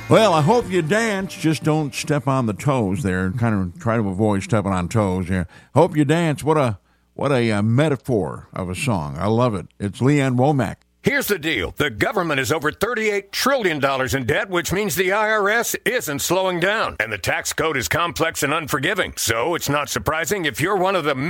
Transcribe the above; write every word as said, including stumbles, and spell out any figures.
Well, I hope you dance. Just don't step on the toes there. Kind of try to avoid stepping on toes. Yeah. Hope you dance. What a what a uh, metaphor of a song. I love it. It's Leanne Womack. Here's the deal. The government is over thirty-eight trillion dollars in debt, which means the I R S isn't slowing down. And the tax code is complex and unforgiving. So it's not surprising if you're one of the